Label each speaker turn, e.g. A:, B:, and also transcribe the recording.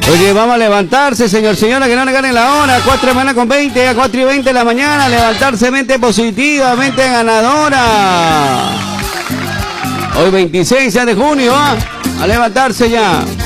A: Oye, vamos a levantarse, señora, que no le ganen la hora. 4 de la mañana con 20, a 4 y 20 de la mañana. Levantarse, mente positiva, mente ganadora. Hoy 26 de junio, ¿ah? A levantarse ya.